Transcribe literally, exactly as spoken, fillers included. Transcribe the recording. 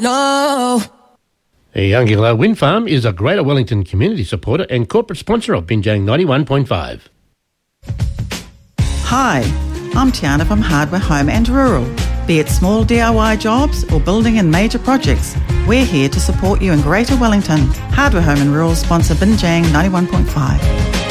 No. Youngilla Wind Farm is a Greater Wellington community supporter and corporate sponsor of Binjang ninety-one point five. Hi, I'm Tiana from Hardware Home and Rural. Be it small D I Y jobs or building and major projects, we're here to support you in Greater Wellington. Hardware Home and Rural sponsor Binjang ninety-one point five.